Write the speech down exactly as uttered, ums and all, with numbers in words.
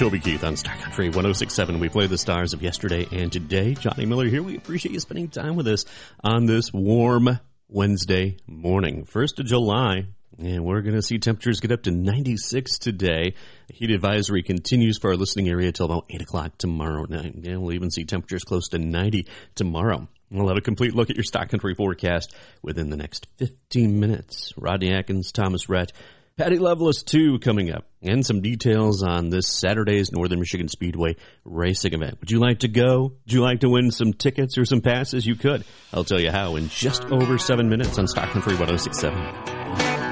Toby Keith on Star Country one oh six point seven. We play the stars of yesterday and today. Johnny Miller here. We appreciate you spending time with us on this warm Wednesday morning. first of July, and we're going to see temperatures get up to ninety-six today. The heat advisory continues for our listening area till about eight o'clock tomorrow night. Yeah, we'll even see temperatures close to ninety tomorrow. We'll have a complete look at your Stock Country forecast within the next fifteen minutes. Rodney Atkins, Thomas Rhett, Patty Loveless, too, coming up, and some details on this Saturday's Northern Michigan Speedway racing event. Would you like to go? Would you like to win some tickets or some passes? You could. I'll tell you how in just over seven minutes on Stock Country one oh six point seven.